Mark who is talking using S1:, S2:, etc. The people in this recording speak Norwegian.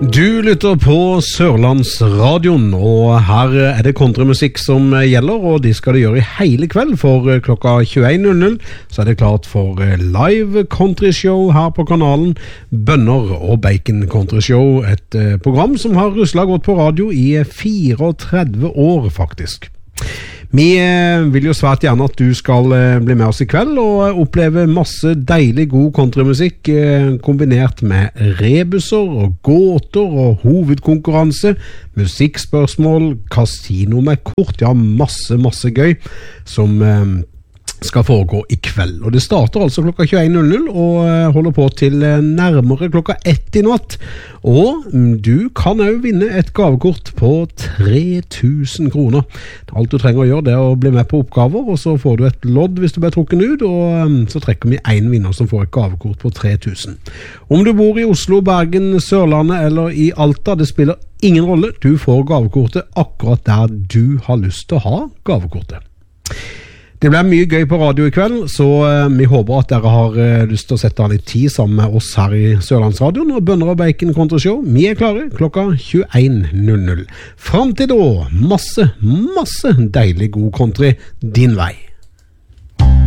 S1: Du lytter på Sørlandsradioen, og her det countrymusikk som gjelder, og det skal det gjøre i hele kveld, for klokka 21.00 så det klart for live countryshow her på kanalen Bønner og Bacon Country Show, et program som har ruslet godt på radio i 34 år faktisk. Vi vil jo svært gjerne at du skal bli med oss i kveld og oppleve masse deilig god countrymusikk kombinert med rebuser og gåter og hovedkonkurranse, musikkspørsmål, kasino med kort, ja masse gøy som skal foregå i kveld. Og det starter altså klokka 21.00 og holder på til nærmere klokka 1 i natt. Og du kan også vinne et gavekort på 3.000 kroner. Alt du trenger å gjøre det er å bli med på oppgaver, og så får du et lodd hvis du blir trukken ut, og så trekker vi en vinner som får et gavekort på 3.000. Om du bor i Oslo, Bergen, Sørlandet eller i Alta, det spiller ingen rolle. Du får gavekortet akkurat der du har lyst til å ha gavekortet. Det blir mye gøy på radio i kveld, så vi håper at dere har lyst til å sette av litt tid sammen med oss her i Sørlandsradioen og Bønner og Bacon Country Show. Vi klare klokka 21.00. Fram til da, masse deilig god country din vei.